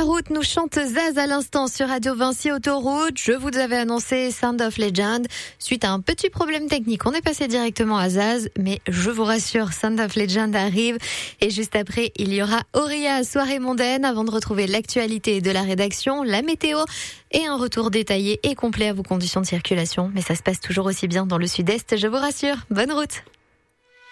route, nous chante Zaz à l'instant sur Radio Vinci Autoroute. Je vous avais annoncé Sound of Legend. Suite à un petit problème technique, on est passé directement à Zaz, mais je vous rassure, Sound of Legend arrive. Et juste après, il y aura Auria, soirée mondaine, avant de retrouver l'actualité de la rédaction, la météo et un retour détaillé et complet à vos conditions de circulation. Mais ça se passe toujours aussi bien dans le sud-est, je vous rassure. Bonne route!